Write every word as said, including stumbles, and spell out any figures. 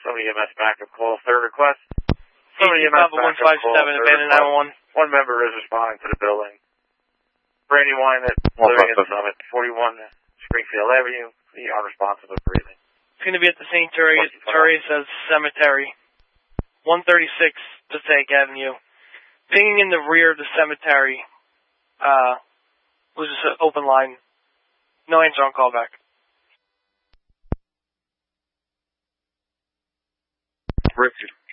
Some E M S backup call, third request. Some E M S one five seven, abandoned nine one one. One member is responding to the building. Brandy Wine at living in Summit, forty-one Springfield Avenue. The unresponsive of breathing. It's going to be at the Saint Teresa's Cemetery, one thirty-six Passaic Avenue. Pinging in the rear of the cemetery. Uh, was just an open line. No answer on callback. Richard.